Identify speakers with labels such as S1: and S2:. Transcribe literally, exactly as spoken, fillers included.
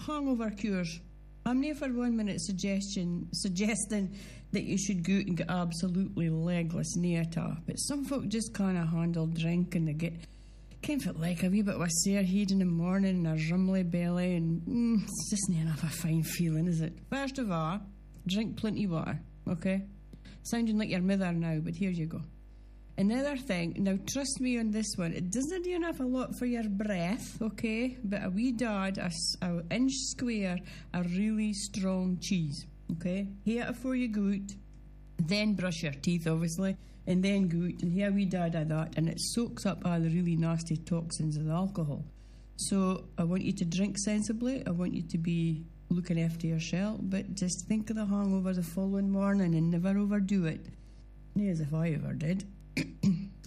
S1: hangover cures. I'm not for one minute suggestion suggesting that you should go out and get absolutely legless near top. But some folk just can't handle drink and they get kind of like a wee bit of a sore head in the morning and a rumbly belly, and mm, it's just not enough a fine feeling, is it? First of all, drink plenty of water, okay? Sounding like your mother now, but here you go. Another thing, now trust me on this one, it doesn't do enough a lot for your breath, okay? But a wee dad, a, a inch square, a really strong cheese, okay? Hear it before you go out, then brush your teeth, obviously, and then go out and have a wee dad of that, and it soaks up all the really nasty toxins of the alcohol. So I want you to drink sensibly, I want you to be looking after yourself, but just think of the hangover the following morning and never overdo it. Not as if I ever did.